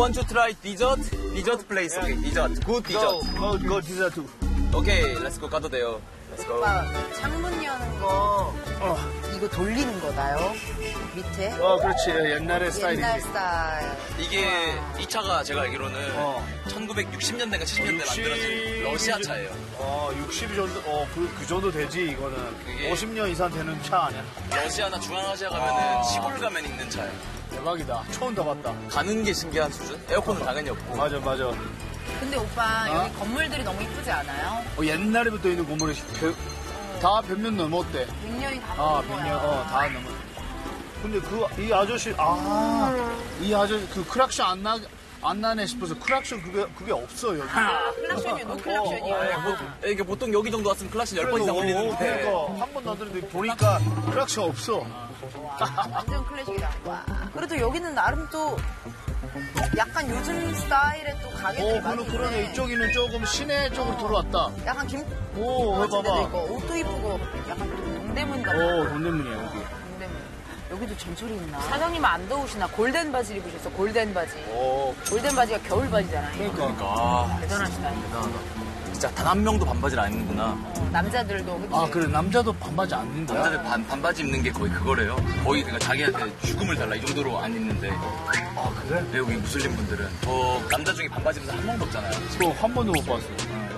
want to try dessert? Dessert place. Okay, dessert. Good dessert. Go dessert too. Okay, let's go. 가도 돼요. Let's go. 오빠, 창문 여는 거, 이거 돌리는 거다요? 밑에? 그렇지. 옛날의 스타일이지. 옛날 스타일. 이게 이 차가 제가 알기로는 1960년대인가 70년대 만들어진 러시아 차예요. 60 정도, 그 정도 되지, 이거는. 그게- 50년 이상 되는 차 아니야? 러시아나 중앙아시아 가면은 시골 가면 있는 차예요. 대박이다. 처음 타봤다. 가는 게 신기한 수준? 에어컨은 당연히 없고. 맞아. 근데 오빠, 여기 건물들이 너무 이쁘지 않아요? 옛날에부터 있는 건물이 다 100년 넘었대. 100년이 다 아, 넘은 100년, 거야. 다 넘었대. 근데 이 아저씨, 이 아저씨, 그 크락션 안 나네 싶어서 크락션 그게 없어, 여기. 클락션이야, 노클락션이야. 이게 보통 여기 정도 왔으면 클락션 10번 이상 울리는데. 그러니까, 한 번도 안 들었는데 보니까 크락션 없어. 완전 클래식이다. 와. 그래도 여기는 나름 또 약간 요즘 스타일의 또 가게들이 많이 그러네. 있네. 이쪽에는 조금 시내 쪽으로 들어왔다. 약간 김 오, 같은 데도 봐봐. 있고 옷도 이쁘고 약간 또 동대문 같은 동대문이야, 여기. 동대문. 여기도 전철이 있나? 사장님 안 더우시나? 골덴 바지를 입으셨어. 골덴 바지. 골덴 바지가 겨울 바지잖아요. 그러니까. 대단하시다. 진짜 단 한 명도 반바지를 안 입는구나. 남자들도 그치? 그래. 남자도 반바지 안 입는 거야? 남자들 반바지 입는 게 거의 그거래요. 거의 그러니까 자기한테 죽음을 달라 이 정도로 안 입는데. 그래? 외국인 무슬림 분들은 남자 중에 반바지 입는 사람 한 명도 없잖아요. 그거 한 번도 못 봤어.